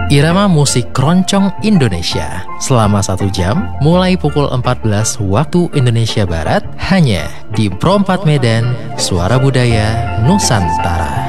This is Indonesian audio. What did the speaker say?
Irama musik keroncong Indonesia selama 1 jam mulai pukul 14 waktu Indonesia Barat hanya di Pro 4 Medan, Suara Budaya Nusantara.